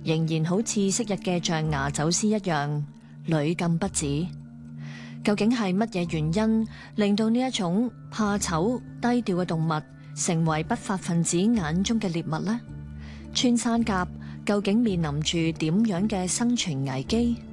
仍然好似昔日嘅象牙走私一樣，屢禁不止。究竟係乜嘢原因令到呢一種怕醜低調嘅動物成為不法分子眼中嘅獵物呢？穿山甲究竟面臨住點樣嘅生存危機？